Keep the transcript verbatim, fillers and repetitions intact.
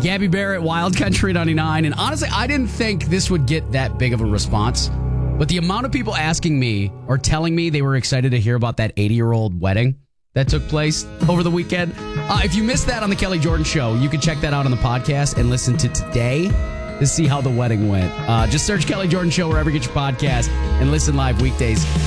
Gabby Barrett, Wild Country ninety-nine. And honestly, I didn't think this would get that big of a response. But the amount of people asking me or telling me they were excited to hear about that eighty-year-old wedding that took place over the weekend. Uh, if you missed that on the Kelly Jordan Show, you can check that out on the podcast and listen to today to see how the wedding went. Uh, just search Kelly Jordan Show wherever you get your podcast and listen live weekdays